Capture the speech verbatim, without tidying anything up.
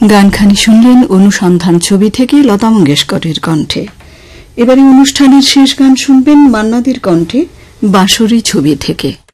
গানখানি শুনলেন অনুসন্ধান ছবি থেকে লতা মঙ্গেশকরের কণ্ঠে। এবারে অনুষ্ঠানের শেষ গান শুনবেন মান্নাদের কণ্ঠে বাঁশরী ছবি থেকে।